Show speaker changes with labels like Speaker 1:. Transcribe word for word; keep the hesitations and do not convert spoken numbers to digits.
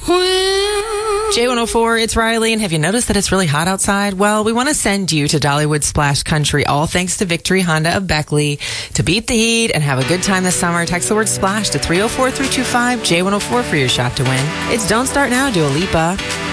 Speaker 1: J one oh four, it's Riley, and have you noticed that it's really hot outside? Well, we want to send you to Dollywood Splash Country, all thanks to Victory Honda of Beckley. To beat the heat and have a good time this summer, text the word SPLASH to three oh four, three two five, J one oh four for your shot to win. It's Don't Start Now, Dua Lipa.